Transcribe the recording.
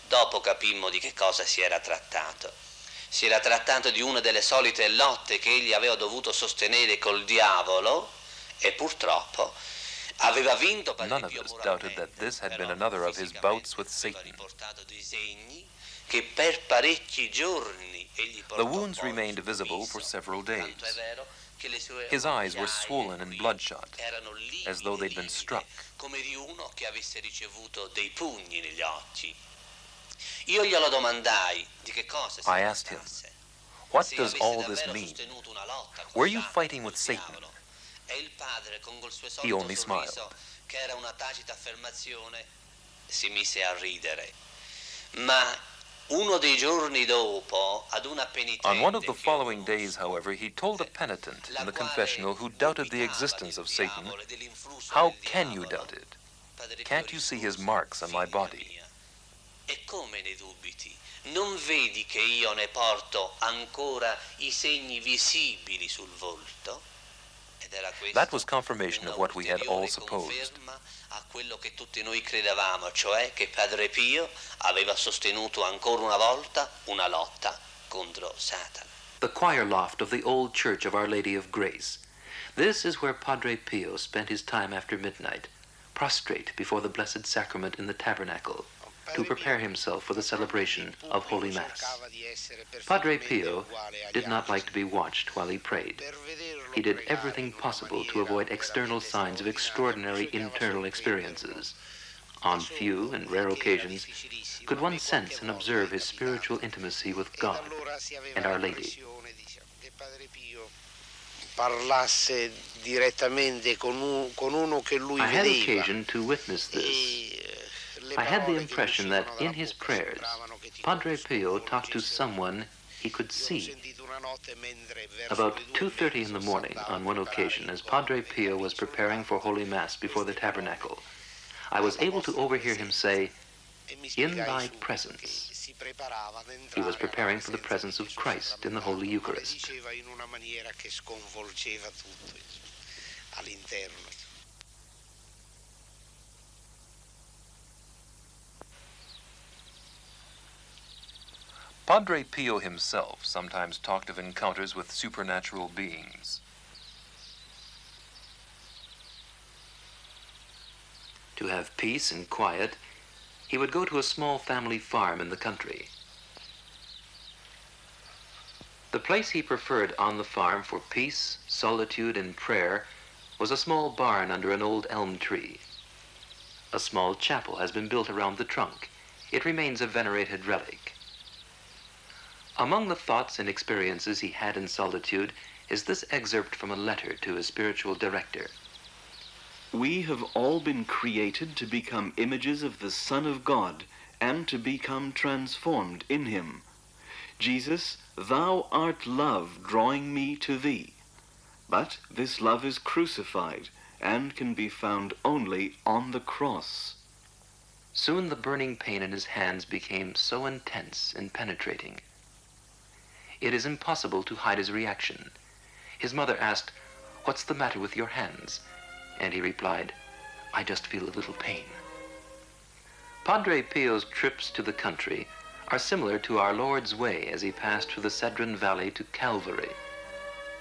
Dopo capimmo di che cosa si era trattato. Si era trattato di una delle solite lotte che egli aveva dovuto sostenere col diavolo e purtroppo aveva vinto. None of us doubted that this had been another of his bouts with Satan. Che per parecchi giorni egli The wounds remained visible for several days. His eyes were swollen and bloodshot, as though they'd been struck. Come di uno che avesse ricevuto dei pugni negli occhi. Io glielo domandai di che cosa si I asked him, "What does all this mean? Were you fighting with Satan?" He only smiled. Che era una tacita affermazione, si mise a ridere. Ma uno dei giorni dopo, ad una penitente, On one of the following days, however, he told a penitent in the confessional who doubted the existence of Satan, "How can you doubt it? Can't you see his marks on my body?" E come ne dubiti? Non vedi che io ne porto ancora I segni visibili sul volto? That was confirmation of what we had all supposed. A quello che tutti noi credevamo, cioè che Padre Pio aveva sostenuto ancora una volta una lotta contro Satana. The choir loft of the old church of Our Lady of Grace. This is where Padre Pio spent his time after midnight, prostrate before the Blessed Sacrament in the tabernacle, to prepare himself for the celebration of Holy Mass. Padre Pio did not like to be watched while he prayed. He did everything possible to avoid external signs of extraordinary internal experiences. On few and rare occasions could one sense and observe his spiritual intimacy with God and Our Lady. Parlasse direttamente con uno che lui I had vedeva. occasion to witness this. I had the impression that in his prayers, Padre Pio talked to someone he could see. About 2:30 in the morning, on one occasion, as Padre Pio was preparing for Holy Mass before the tabernacle, I was able to overhear him say, "In thy presence." He was preparing for the presence of Christ in the Holy Eucharist. Padre Pio himself sometimes talked of encounters with supernatural beings. To have peace and quiet, he would go to a small family farm in the country. The place he preferred on the farm for peace, solitude, and prayer was a small barn under an old elm tree. A small chapel has been built around the trunk. It remains a venerated relic. Among the thoughts and experiences he had in solitude is this excerpt from a letter to his spiritual director. We have all been created to become images of the Son of God and to become transformed in him. Jesus, thou art love drawing me to thee. But this love is crucified and can be found only on the cross. Soon the burning pain in his hands became so intense and penetrating. It is impossible to hide his reaction. His mother asked, "What's the matter with your hands?" And he replied, "I just feel a little pain." Padre Pio's trips to the country are similar to our Lord's way as he passed through the Cedron Valley to Calvary.